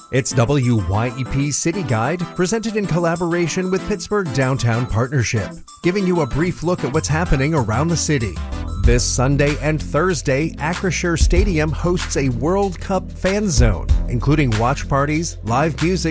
It's WYEP City Guide, presented in collaboration with Pittsburgh Downtown Partnership, giving you a brief look at what's happening around the city. This Sunday and Thursday, Acrisure Stadium hosts a World Cup fan zone, including watch parties, live music,